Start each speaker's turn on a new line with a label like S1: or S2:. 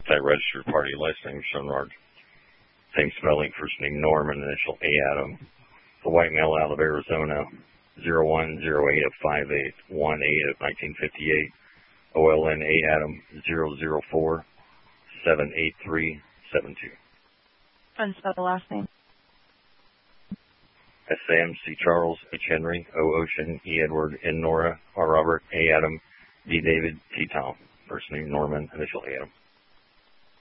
S1: That registered party last name Schoenrod. Same spelling, first name Norman, initial A Adam. The white male out of Arizona, 0108 of 5818 of 1958. OLN A Adam 004 78372.
S2: And spell the last name.
S1: Sam C. Charles H. Henry O. Ocean E. Edward N. Nora R. Robert A. Adam D. David T. Tom. First name Norman, initial A. Adam.